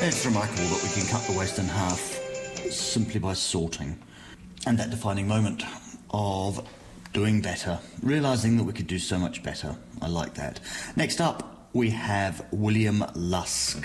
It's remarkable that we can cut the waste in half simply by sorting. And that defining moment of doing better, realising that we could do so much better. I like that. Next up, we have William Lusk.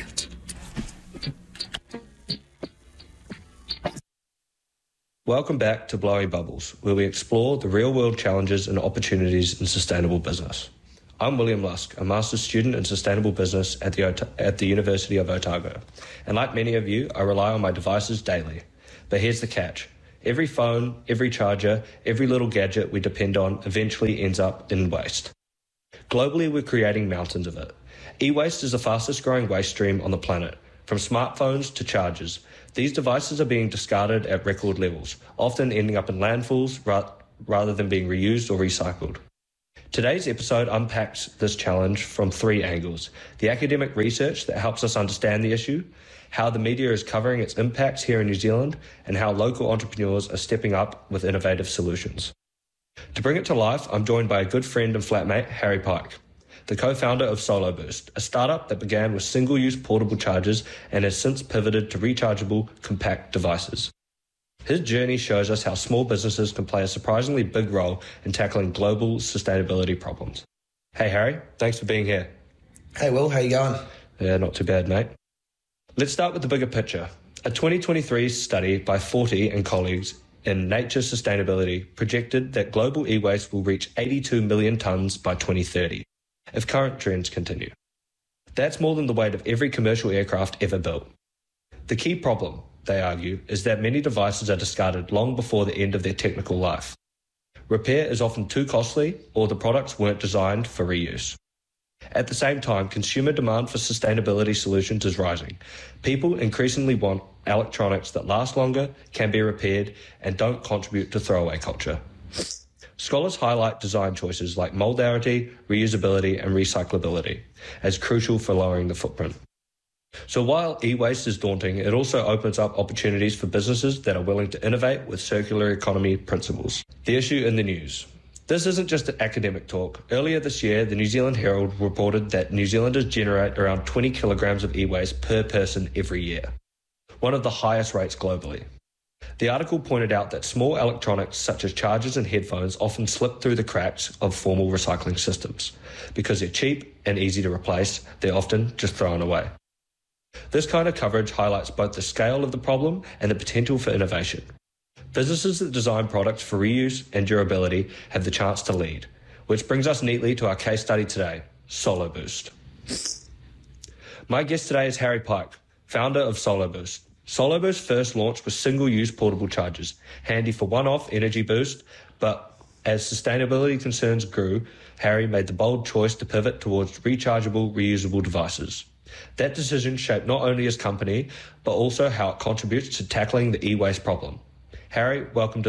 Welcome back to Blowing Bubbles, where we explore the real-world challenges and opportunities in sustainable business. I'm William Lusk, a master's student in sustainable business at the University of Otago. And like many of you, I rely on my devices daily. But here's the catch. Every phone, every charger, every little gadget we depend on eventually ends up in waste. Globally, we're creating mountains of it. E-waste is the fastest growing waste stream on the planet. From smartphones to chargers, these devices are being discarded at record levels, often ending up in landfills rather than being reused or recycled. Today's episode unpacks this challenge from three angles: the academic research that helps us understand the issue, how the media is covering its impacts here in New Zealand, and how local entrepreneurs are stepping up with innovative solutions. To bring it to life, I'm joined by a good friend and flatmate, Harry Pike, the co-founder of SoloBoost, a startup that began with single-use portable chargers and has since pivoted to rechargeable, compact devices. His journey shows us how small businesses can play a surprisingly big role in tackling global sustainability problems. Hey Harry, thanks for being here. Hey Will, how you going? Yeah, not too bad, mate. Let's start with the bigger picture. A 2023 study by Forty and colleagues in Nature Sustainability projected that global e-waste will reach 82 million tonnes by 2030, if current trends continue. That's more than the weight of every commercial aircraft ever built. The key problem, they argue, is that many devices are discarded long before the end of their technical life. Repair is often too costly, or the products weren't designed for reuse. At the same time, consumer demand for sustainability solutions is rising. People increasingly want electronics that last longer, can be repaired, and don't contribute to throwaway culture. Scholars highlight design choices like modularity, reusability, and recyclability as crucial for lowering the footprint. So while e-waste is daunting, it also opens up opportunities for businesses that are willing to innovate with circular economy principles. The issue in the news. This isn't just an academic talk. Earlier this year, the New Zealand Herald reported that New Zealanders generate around 20 kilograms of e-waste per person every year, one of the highest rates globally. The article pointed out that small electronics such as chargers and headphones often slip through the cracks of formal recycling systems. Because they're cheap and easy to replace, they're often just thrown away. This kind of coverage highlights both the scale of the problem and the potential for innovation. Businesses that design products for reuse and durability have the chance to lead, which brings us neatly to our case study today, SoloBoost. My guest today is Harry Pike, founder of SoloBoost. SoloBoost first launched with single-use portable chargers, handy for one-off energy boost, but as sustainability concerns grew, Harry made the bold choice to pivot towards rechargeable, reusable devices. That decision shaped not only his company, but also how it contributes to tackling the e-waste problem. Harry, welcome to